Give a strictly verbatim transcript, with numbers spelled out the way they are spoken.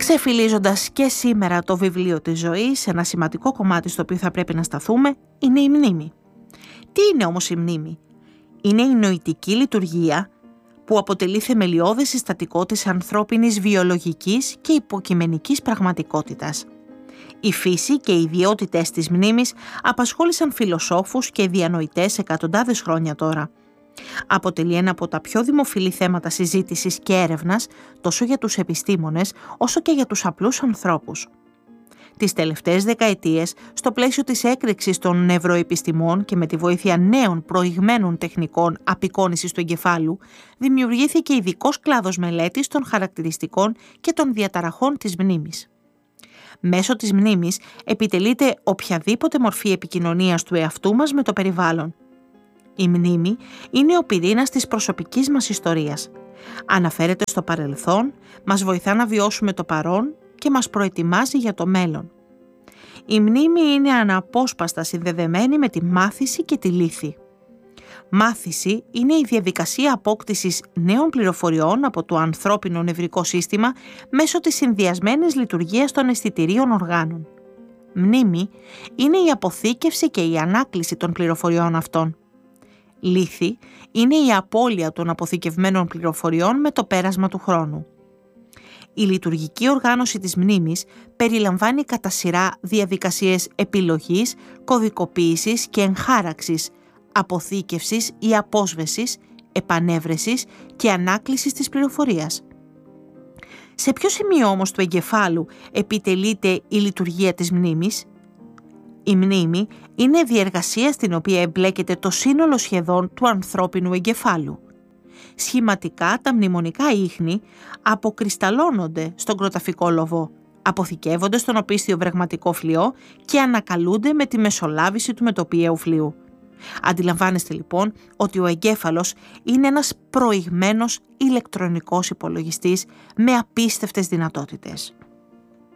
Ξεφυλίζοντας και σήμερα το βιβλίο της ζωής, ένα σημαντικό κομμάτι στο οποίο θα πρέπει να σταθούμε είναι η μνήμη. Τι είναι όμως η μνήμη? Είναι η νοητική λειτουργία που αποτελεί θεμελιώδη συστατικό της ανθρώπινης βιολογικής και υποκειμενικής πραγματικότητας. Η φύση και οι ιδιότητες της μνήμης απασχόλησαν φιλοσόφους και διανοητές εκατοντάδες χρόνια τώρα. Αποτελεί ένα από τα πιο δημοφιλή θέματα συζήτησης και έρευνας τόσο για τους επιστήμονες όσο και για τους απλούς ανθρώπους. Τις τελευταίες δεκαετίες, στο πλαίσιο της έκρηξης των νευροεπιστημών και με τη βοήθεια νέων προηγμένων τεχνικών απεικόνησης του εγκεφάλου, δημιουργήθηκε ειδικός κλάδος μελέτης των χαρακτηριστικών και των διαταραχών της μνήμης. Μέσω της μνήμης επιτελείται οποιαδήποτε μορφή επικοινωνίας του εαυτού μας με το περιβάλλον. Η μνήμη είναι ο πυρήνας της προσωπικής μας ιστορίας. Αναφέρεται στο παρελθόν, μας βοηθά να βιώσουμε το παρόν και μας προετοιμάζει για το μέλλον. Η μνήμη είναι αναπόσπαστα συνδεδεμένη με τη μάθηση και τη λύθη. Μάθηση είναι η διαδικασία απόκτησης νέων πληροφοριών από το ανθρώπινο νευρικό σύστημα μέσω της συνδυασμένης λειτουργίας των αισθητηρίων οργάνων. Μνήμη είναι η αποθήκευση και η ανάκληση των πληροφοριών αυτών. Λύθη είναι η απώλεια των αποθηκευμένων πληροφοριών με το πέρασμα του χρόνου. Η λειτουργική οργάνωση της μνήμης περιλαμβάνει κατά σειρά διαδικασίες επιλογής, κωδικοποίησης και εγχάραξης, αποθήκευσης ή απόσβεσης, επανέβρεσης και ανάκλησης της πληροφορίας. Σε ποιο σημείο όμως του εγκεφάλου επιτελείται η λειτουργία της μνήμης? Η μνήμη είναι διεργασία στην οποία εμπλέκεται το σύνολο σχεδόν του ανθρώπινου εγκεφάλου. Σχηματικά τα μνημονικά ίχνη αποκρισταλώνονται στον κροταφικό λοβό, αποθηκεύονται στον οπίστιο βρεγματικό φλοιό και ανακαλούνται με τη μεσολάβηση του μετοπιαίου φλοιού. Αντιλαμβάνεστε λοιπόν ότι ο εγκέφαλος είναι ένας προηγμένος ηλεκτρονικός υπολογιστής με απίστευτες δυνατότητες.